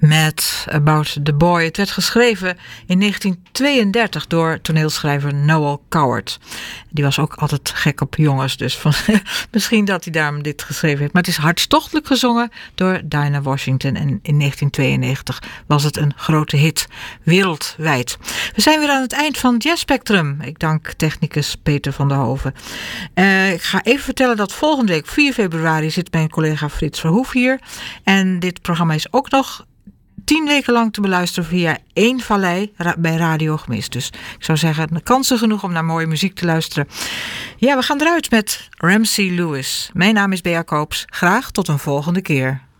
met About the Boy. Het werd geschreven in 1932 door toneelschrijver Noel Coward. Die was ook altijd gek op jongens, dus misschien dat hij daarom dit geschreven heeft. Maar het is hartstochtelijk gezongen door Dinah Washington en in 1992 was het een grote hit wereldwijd. We zijn weer aan het eind van Jazz Spectrum. Ik dank technicus Peter van der Hoven. Ik ga even vertellen dat volgende week 4 februari zit mijn collega Frits Verhoef hier. En dit programma is ook nog 10 weken lang te beluisteren via 1 Vallei bij Radio Gemist. Dus ik zou zeggen, kansen genoeg om naar mooie muziek te luisteren. Ja, we gaan eruit met Ramsey Lewis. Mijn naam is Bea Koops. Graag tot een volgende keer.